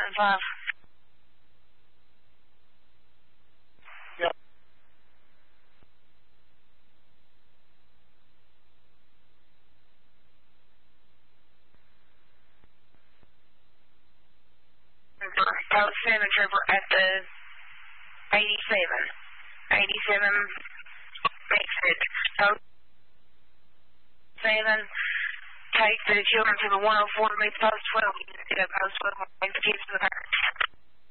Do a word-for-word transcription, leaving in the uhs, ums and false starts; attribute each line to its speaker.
Speaker 1: seven five.
Speaker 2: Yep.
Speaker 1: Code seven Trooper at the eighty-seven. eighty-seven makes it. Code seven, take the children to the one oh four to meet post twelve. Post twelve, take the kids to the parents.